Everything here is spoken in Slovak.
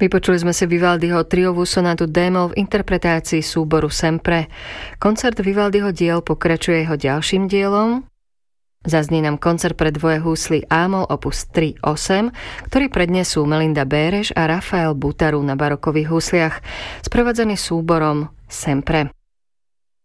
Vypočuli sme si Vivaldiho triovú sonátu D-moll v interpretácii súboru Sempre. Koncert Vivaldiho diel pokračuje jeho ďalším dielom. Zaznie nám koncert pre dvoje húsly A-moll opus 3-8, ktorý prednesú Melinda Béreš a Rafael Butaru na barokových húsliach, sprevádzaný súborom Sempre.